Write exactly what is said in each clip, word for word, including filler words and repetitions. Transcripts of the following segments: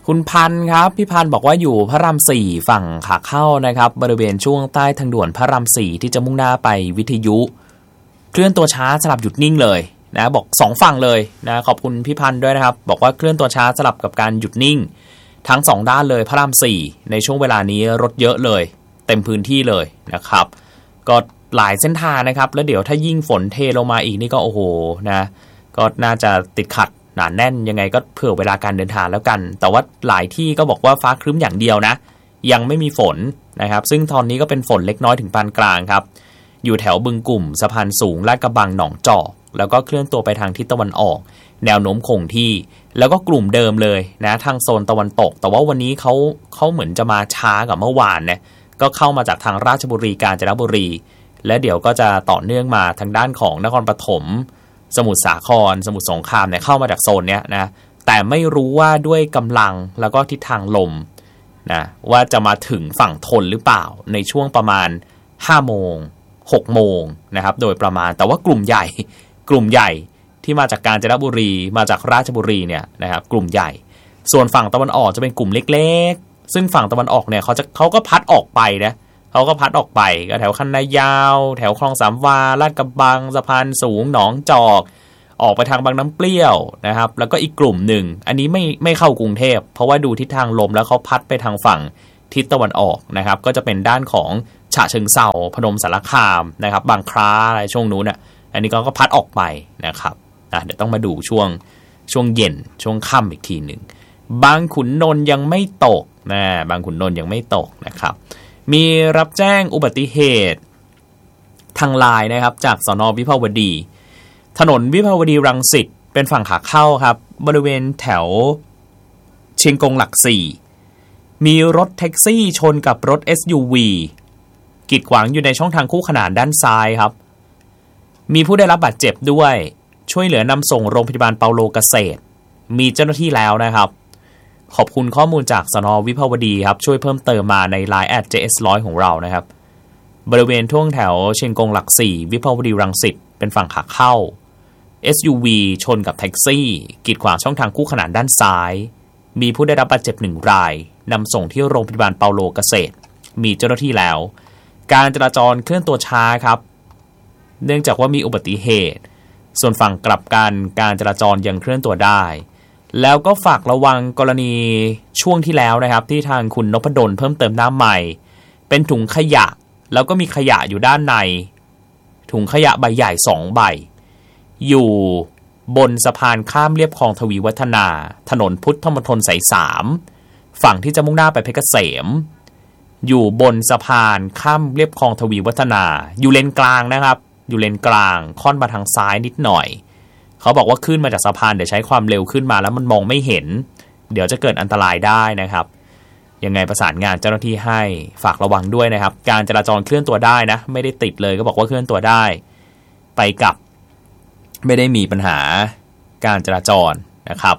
คุณพันธ์ครับพี่พันธ์บอกว่าอยู่พระรามสี่ฝั่งขาเข้านะครับบริเวณช่วงใต้ทางด่วนพระรามสี่ที่จะมุ่งหน้าไปวิทยุเคลื่อนตัวช้าสลับหยุดนิ่งเลยนะบอกสองฝั่งเลยนะขอบคุณพี่พันธ์ด้วยนะครับบอกว่าเคลื่อนตัวช้าสลับกับการหยุดนิ่งทั้งสองด้านเลยพระรามสี่ในช่วงเวลานี้รถเยอะเลยเต็มพื้นที่เลยนะครับก็หลายเส้นทางนะครับแล้วเดี๋ยวถ้ายิ่งฝนเทลงมาอีกนี่ก็โอ้โหนะก็น่าจะติดขัดหนาแน่นยังไงก็เผื่อเวลาการเดินทางแล้วกันแต่ว่าหลายที่ก็บอกว่าฟ้าครึ้มอย่างเดียวนะยังไม่มีฝนนะครับซึ่งตอนนี้ก็เป็นฝนเล็กน้อยถึงปานกลางครับอยู่แถวบึงกลุ่มสะพานสูงลาดกระบังหนองจอกแล้วก็เคลื่อนตัวไปทางทิศตะวันออกแนวโน้มคงที่แล้วก็กลุ่มเดิมเลยนะทางโซนตะวันตกแต่ว่าวันนี้เขาเขาเหมือนจะมาช้ากว่าเมื่อวานนะก็เข้ามาจากทางราชบุรีกาญจนบุรีและเดี๋ยวก็จะต่อเนื่องมาทางด้านของนครปฐมสมุทรสาครสมุทรสงครามเนี่ยเข้ามาจากโซนเนี้ยนะแต่ไม่รู้ว่าด้วยกำลังแล้วก็ทิศทางลมนะว่าจะมาถึงฝั่งทนหรือเปล่าในช่วงประมาณห้าโมงหกโมงนะครับโดยประมาณแต่ว่ากลุ่มใหญ่กลุ่มใหญ่ที่มาจากกาญจนบุรีมาจากราชบุรีเนี่ยนะครับกลุ่มใหญ่ส่วนฝั่งตะวันออกจะเป็นกลุ่มเล็กๆซึ่งฝั่งตะวันออกเนี่ยเขาจะเขาก็พัดออกไปนะเขาก็พัดออกไปก็แถวคันนายาวแถวคลองสามวาลาดกระบังสะพานสูงหนองจอกออกไปทางบางน้ำเปรี้ยวนะครับแล้วก็อีกกลุ่มหนึ่งอันนี้ไม่ไม่เข้ากรุงเทพเพราะว่าดูทิศทางลมแล้วเขาพัดไปทางฝั่งทิศตะวันออกนะครับก็จะเป็นด้านของฉะเชิงเทราพนมสารคามนะครับบางคล้าอะไรช่วงนู้นน่ะอันนี้ก็พัดออกไปนะครับเดี๋ยวต้องมาดูช่วงช่วงเย็นช่วงค่ำอีกทีหนึ่งบางขุนนนท์ยังไม่ตกนะบางขุนนนท์ยังไม่ตกนะครับมีรับแจ้งอุบัติเหตุทางไลน์นะครับจากสน.วิภาวดีถนนวิภาวดีรังสิตเป็นฝั่งขาเข้าครับบริเวณแถวเชียงกงหลักสี่มีรถแท็กซี่ชนกับรถ เอส ยู วี กีดขวางอยู่ในช่องทางคู่ขนานด้านซ้ายครับมีผู้ได้รับบาดเจ็บด้วยช่วยเหลือนำส่งโรงพยาบาลเปาโลเกษตรมีเจ้าหน้าที่แล้วนะครับขอบคุณข้อมูลจากสน.วิภาวดีครับช่วยเพิ่มเติมมาใน ไลน์ แอท เจ เอส หนึ่งร้อย ของเรานะครับบริเวณท่วงแถวเชียงกงหลักสี่วิภาวดีรังสิตเป็นฝั่งขาเข้า เอส ยู วี ชนกับแท็กซี่กีดขวางช่องทางคู่ขนานด้านซ้ายมีผู้ได้รับบาดเจ็บหนึ่งรายนำส่งที่โรงพยาบาลเปาโลเกษตรมีเจ้าหน้าที่แล้วการจราจรเคลื่อนตัวช้าครับเนื่องจากว่ามีอุบัติเหตุส่วนฝั่งกลับกันการจราจรยังเคลื่อนตัวได้แล้วก็ฝากระวังกรณีช่วงที่แล้วนะครับที่ทางคุณนพดลเพิ่มเติมน้ำใหม่เป็นถุงขยะแล้วก็มีขยะอยู่ด้านในถุงขยะใบใหญ่สองใบอยู่บนสะพานข้ามเลียบคลองทวีวัฒนาถนนพุทธมณฑลสายสามฝั่งที่จะมุ่งหน้าไปเพชรเกษมอยู่บนสะพานข้ามเลียบคลองทวีวัฒนาอยู่เลนกลางนะครับอยู่เลนกลางค่อนมาทางซ้ายนิดหน่อยเขาบอกว่าขึ้นมาจากสะพานเดี๋ยวใช้ความเร็วขึ้นมาแล้วมันมองไม่เห็นเดี๋ยวจะเกิดอันตรายได้นะครับยังไงประสานงานเจ้าหน้าที่ให้ฝากระวังด้วยนะครับการจราจรเคลื่อนตัวได้นะไม่ได้ติดเลยก็บอกว่าเคลื่อนตัวได้ไปกลับไม่ได้มีปัญหาการจราจรนะครับ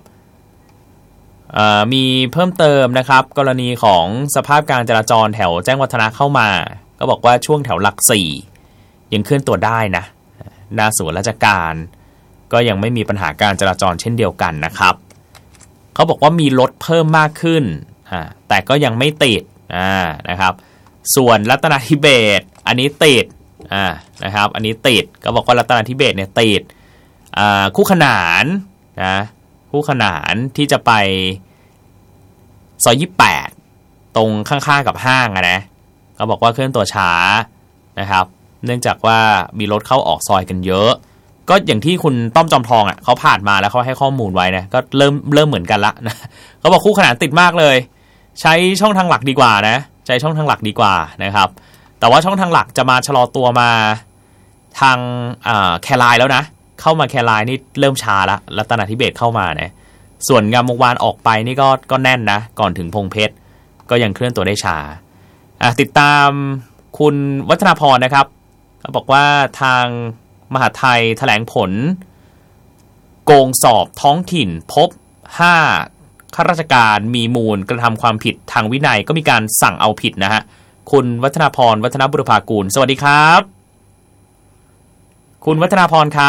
มีเพิ่มเติมนะครับกรณีของสภาพการจราจรแถวแจ้งวัฒนะเข้ามาก็บอกว่าช่วงแถวหลักสี่ยังเคลื่อนตัวได้นะหน้าศูนย์ราชการก็ยังไม่มีปัญหาการจราจรเช่นเดียวกันนะครับเขาบอกว่ามีรถเพิ่มมากขึ้นแต่ก็ยังไม่ติดนะครับส่วนรัตนาธิเบศรอันนี้ติดนะครับอันนี้ติดก็บอกว่ารัตนาธิเบศรเนี่ยติดคู่ขนานนะคู่ขนานที่จะไปซอยยี่สิบแปดตรงข้างๆกับห้างนะเขาบอกว่าเคลื่อนตัวช้านะครับเนื่องจากว่ามีรถเข้าออกซอยกันเยอะก็อย่างที่คุณต้อมจอมทองอ่ะเขาผ่านมาแล้วเขาให้ข้อมูลไว้นะก็เริ่มเริ่มเหมือนกันละนะเขาบอกคู่ขนานติดมากเลยใช้ช่องทางหลักดีกว่านะใช้ช่องทางหลักดีกว่านะครับแต่ว่าช่องทางหลักจะมาชะลอตัวมาทางแคลายแล้วนะเข้ามาแคลายนี่เริ่มช้าละรัตนาธิเบศรเข้ามานะส่วนงามวงวานออกไปนี่ก็ก็แน่นนะก่อนถึงพงเพชรก็ยังเคลื่อนตัวได้ช้าติดตามคุณวัฒนาพรนะครับเขาบอกว่าทางมหาไทยแถลงผลโกงสอบท้องถิ่นพบห้าข้าราชการมีมูลกระทำความผิดทางวินัยก็มีการสั่งเอาผิดนะฮะคุณวัฒนาพรวัฒนบุรพากูลสวัสดีครับคุณวัฒนาพรครับ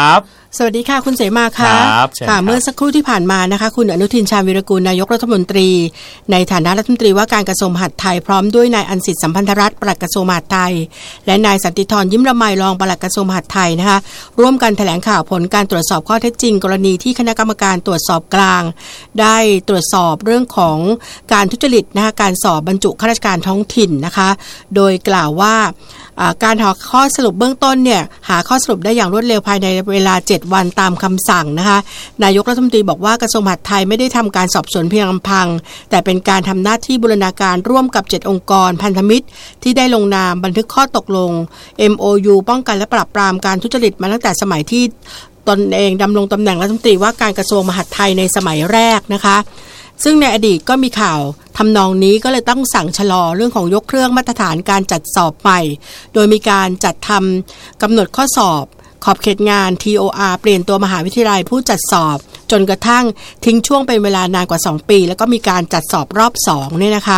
สวัสดีค่ะคุณเสมาค่ะค่ะเมื่อสักครู่ที่ผ่านมานะคะคุณอนุทินชาญวิรกูลนายกรัฐมนตรีในฐานะรัฐมนตรีว่าการกระทรวงมหาดไทยพร้อมด้วยนายอันสิทธิ์สัมพันธรัตน์ปลัดกระทรวงมหาดไทยและนายสันติธรยิ้มละไมรองปลัดกระทรวงมหาดไทยนะคะร่วมกันแถลงข่าวผลการตรวจสอบข้อเท็จจริงกรณีที่คณะกรรมการตรวจสอบกลางได้ตรวจสอบเรื่องของการทุจริตนะคะการสอบบรรจุข้าราชการท้องถิ่นนะคะโดยกล่าวว่าการหาข้อสรุปเบื้องต้นเนี่ยหาข้อสรุปได้อย่างรวดเร็วภายในเวลาเจ็ดวันตามคำสั่งนะคะนายกรัฐมนตรีบอกว่ากระทรวงมหาดไทยไม่ได้ทำการสอบสวนเพียงลำพังแต่เป็นการทำหน้าที่บูรณาการร่วมกับเจ็ดองค์กรพันธมิตรที่ได้ลงนามบันทึกข้อตกลง เอ็ม โอ ยู ป้องกันและปราบปรามการทุจริตมาตั้งแต่สมัยที่ตนเองดำรงตำแหน่งรัฐมนตรีว่าการกระทรวงมหาดไทยในสมัยแรกนะคะซึ่งในอดีตก็มีข่าวทำนองนี้ก็เลยต้องสั่งชะลอเรื่องของยกเครื่องมาตรฐานการจัดสอบใหม่โดยมีการจัดทำกำหนดข้อสอบขอบเขตงาน ที โอ อาร์ เปลี่ยนตัวมหาวิทยาลัยผู้จัดสอบจนกระทั่งทิ้งช่วงเป็นเวลานานกว่าสองปีแล้วก็มีการจัดสอบรอบสองเนี่ยนะคะ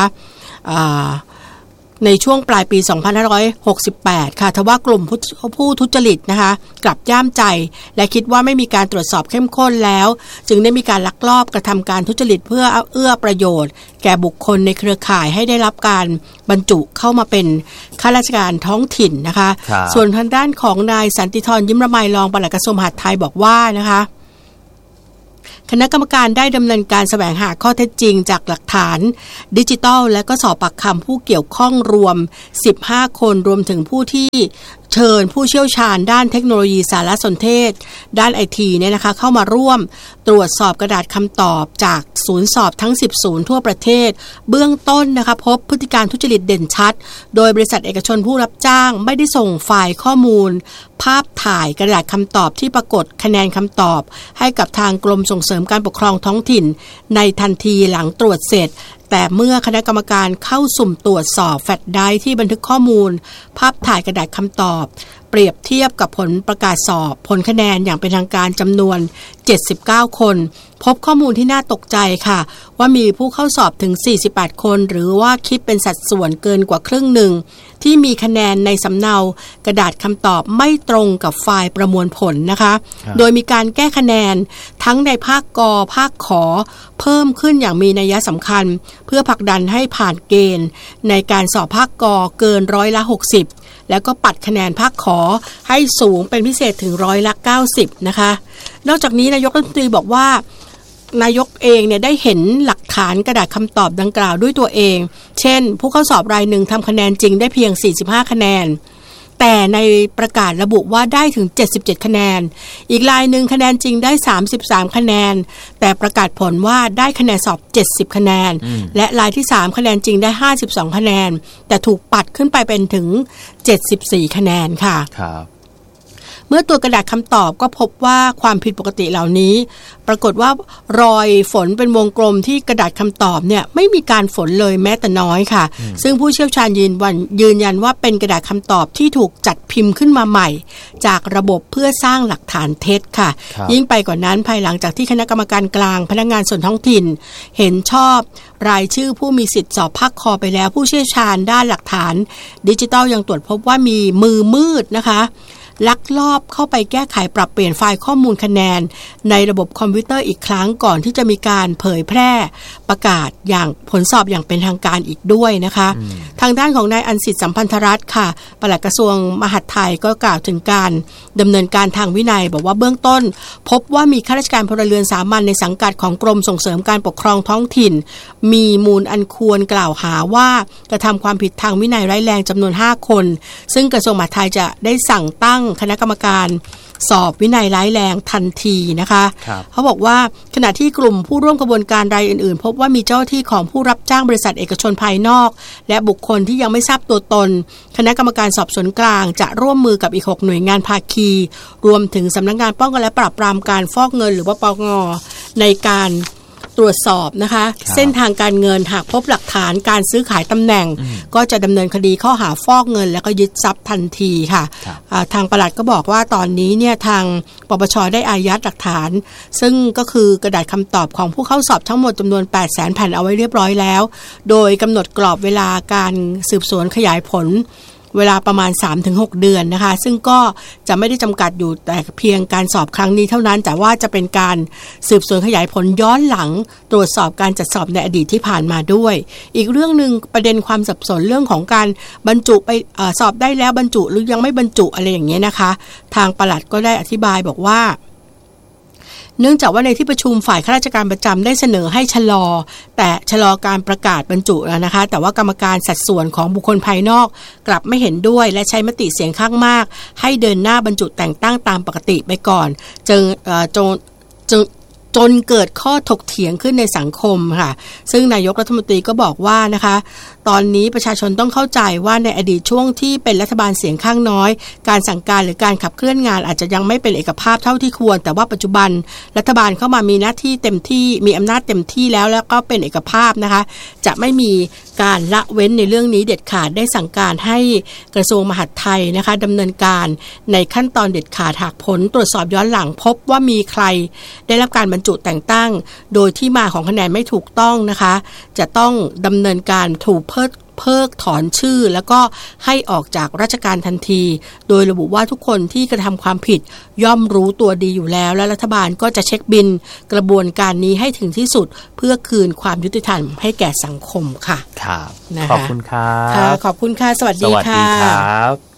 ในช่วงปลายปีสองพันห้าร้อยหกสิบแปดค่ะทว่ากลุ่มผู้ทุจริตนะคะกลับย่ามใจและคิดว่าไม่มีการตรวจสอบเข้มข้นแล้วจึงได้มีการลักลอบกระทำการทุจริตเพื่อเอื้อประโยชน์แก่บุคคลในเครือข่ายให้ได้รับการบรรจุเข้ามาเป็นข้าราชการท้องถิ่นนะคะส่วนทางด้านของนายสันติธรยิ้มละไมรองปลัดกระทรวงมหาดไทยบอกว่านะคะคณะกรรมการได้ดำเนินการแสวงหาข้อเท็จจริงจากหลักฐานดิจิทัลและก็สอบปากคำผู้เกี่ยวข้องรวมสิบห้าคนรวมถึงผู้ที่เชิญผู้เชี่ยวชาญด้านเทคโนโลยีสารสนเทศด้านไอทีเนี่ยนะคะเข้ามาร่วมตรวจสอบกระดาษคำตอบจากศูนย์สอบทั้งสิบศูนย์ทั่วประเทศเบื้องต้นนะคะพบพฤติการทุจริตเด่นชัดโดยบริษัทเอกชนผู้รับจ้างไม่ได้ส่งไฟล์ข้อมูลภาพถ่ายกระดาษคำตอบที่ปรากฏคะแนนคำตอบให้กับทางกรมส่งเสริมการปกครองท้องถิ่นในทันทีหลังตรวจเสร็จแต่เมื่อคณะกรรมการเข้าสุ่มตรวจสอบแฟลชไดรฟ์ที่บันทึกข้อมูลภาพถ่ายกระดาษคำตอบเปรียบเทียบกับผลประกาศสอบผลคะแนนอย่างเป็นทางการจำนวนเจ็ดสิบเก้าคนพบข้อมูลที่น่าตกใจค่ะว่ามีผู้เข้าสอบถึงสี่สิบแปดคนหรือว่าคิดเป็นสัดส่วนเกินกว่าครึ่งหนึ่งที่มีคะแนนในสำเนากระดาษคำตอบไม่ตรงกับไฟล์ประมวลผลนะคะโดยมีการแก้คะแนนทั้งในภาคกอภาคขอเพิ่มขึ้นอย่างมีนัยสำคัญเพื่อผลักดันให้ผ่านเกณฑ์ในการสอบภาคกอเกินร้อยละหกสิบแล้วก็ปัดคะแนนภาคขอให้สูงเป็นพิเศษถึงร้อยละเก้าสิบนะคะนอกจากนี้นายกรัฐมนตรีบอกว่านายกเองเนี่ยได้เห็นหลักฐานกระดาษคำตอบดังกล่าวด้วยตัวเองเช่นผู้เข้าสอบรายหนึ่งทำคะแนนจริงได้เพียงสี่สิบห้าคะแนนแต่ในประกาศระบุว่าได้ถึงเจ็ดสิบเจ็ดคะแนนอีกรายหนึ่งคะแนนจริงได้สามสิบสามคะแนนแต่ประกาศผลว่าได้คะแนนสอบเจ็ดสิบคะแนนและรายที่สามคะแนนจริงได้ห้าสิบสองคะแนนแต่ถูกปัดขึ้นไปเป็นถึงเจ็ดสิบสี่คะแนนค่ะครับเมื่อตัวกระดาษคำตอบก็พบว่าความผิดปกติเหล่านี้ปรากฏว่ารอยฝนเป็นวงกลมที่กระดาษคำตอบเนี่ยไม่มีการฝนเลยแม้แต่น้อยค่ะซึ่งผู้เชี่ยวชาญยืนวันยืนยันว่าเป็นกระดาษคำตอบที่ถูกจัดพิมพ์ขึ้นมาใหม่จากระบบเพื่อสร้างหลักฐานเท็จค่ะยิ่งไปกว่านั้นภายหลังจากที่คณะกรรมการกลางพนักงานส่วนท้องถิ่นเห็นชอบรายชื่อผู้มีสิทธิสอบภาคคอไปแล้วผู้เชี่ยวชาญด้านหลักฐานดิจิทัลยังตรวจพบว่ามีมือมืดนะคะลักลอบเข้าไปแก้ไขปรับเปลี่ยนไฟล์ข้อมูลคะแนนในระบบคอมพิวเตอร์อีกครั้งก่อนที่จะมีการเผยแพร่ประกาศอย่างผลสอบอย่างเป็นทางการอีกด้วยนะคะทางด้านของนายอันสิทธิ์สัมพันธรัตน์ค่ะปลัดกระทรวงมหาดไทยก็กล่าวถึงการดำเนินการทางวินัยบอกว่าเบื้องต้นพบว่ามีข้าราชการพลเรือนสามัญในสังกัดของกรมส่งเสริมการปกครองท้องถิ่นมีมูลอันควรกล่าวหาว่ากระทำความผิดทางวินัยร้ายแรงจำนวนห้าคนซึ่งกระทรวงมหาดไทยจะได้สั่งตั้งคณะกรรมการสอบวินัยร้ายแรงทันทีนะคะเขาบอกว่าขณะที่กลุ่มผู้ร่วมกระบวนการรายอื่นๆพบว่ามีเจ้าที่ของผู้รับจ้างบริษัทเอกชนภายนอกและบุคคลที่ยังไม่ทราบตัวตนคณะกรรมการสอบสวนกลางจะร่วมมือกับอีกหกหน่วยงานภาคีรวมถึงสำนักงานป้องกันและปราบปรามการฟอกเงินหรือว่าปง.ในการตรวจสอบนะคะเส้นทางการเงินหากพบหลักฐานการซื้อขายตำแหน่งก็จะดำเนินคดีข้อหาฟอกเงินแล้วก็ยึดทรัพย์ทันทีค่ะทางปลัดก็บอกว่าตอนนี้เนี่ยทางปปช.ได้อายัดหลักฐานซึ่งก็คือกระดาษคำตอบของผู้เข้าสอบทั้งหมดจำนวน แปดแสน แผ่นเอาไว้เรียบร้อยแล้วโดยกำหนดกรอบเวลาการสืบสวนขยายผลเวลาประมาณ สามถึงหก เดือนนะคะซึ่งก็จะไม่ได้จำกัดอยู่แต่เพียงการสอบครั้งนี้เท่านั้นแต่ว่าจะเป็นการสืบสวนขยายผลย้อนหลังตรวจสอบการจัดสอบในอดีตที่ผ่านมาด้วยอีกเรื่องนึงประเด็นความสับสนเรื่องของการบรรจุไปเอ่อสอบได้แล้วบรรจุหรือยังไม่บรรจุอะไรอย่างเงี้ยนะคะทางปลัดก็ได้อธิบายบอกว่าเนื่องจากว่าในที่ประชุมฝ่ายข้าราชการประจำได้เสนอให้ชะลอแต่ชะลอการประกาศบรรจุแล้วนะคะแต่ว่ากรรมการสัดส่วนของบุคคลภายนอกกลับไม่เห็นด้วยและใช้มติเสียงข้างมากให้เดินหน้าบรรจุแต่งตั้งตามปกติไปก่อนจนเอ่อจนจนจนเกิดข้อถกเถียงขึ้นในสังคมค่ะซึ่งนายกรัฐมนตรีก็บอกว่านะคะตอนนี้ประชาชนต้องเข้าใจว่าในอดีตช่วงที่เป็นรัฐบาลเสียงข้างน้อยการสั่งการหรือการขับเคลื่อนงานอาจจะยังไม่เป็นเอกภาพเท่าที่ควรแต่ว่าปัจจุบันรัฐบาลเข้ามามีหน้าที่เต็มที่มีอำนาจเต็มที่แล้วแล้วก็เป็นเอกภาพนะคะจะไม่มีการละเว้นในเรื่องนี้เด็ดขาดได้สั่งการให้กระทรวงมหาดไทยนะคะดำเนินการในขั้นตอนเด็ดขาดหากผลตรวจสอบย้อนหลังพบว่ามีใครได้รับการบรรจุแต่งตั้งโดยที่มาของคะแนนไม่ถูกต้องนะคะจะต้องดำเนินการถูกเพิกเพิกถอนชื่อแล้วก็ให้ออกจากราชการทันทีโดยระบุว่าทุกคนที่กระทำความผิดย่อมรู้ตัวดีอยู่แล้วและรัฐบาลก็จะเช็คบิลกระบวนการนี้ให้ถึงที่สุดเพื่อคืนความยุติธรรมให้แก่สังคมค่ะครับขอบคุณครับขอบคุณค่ะสวัสดีค่ะสวัสดีครับ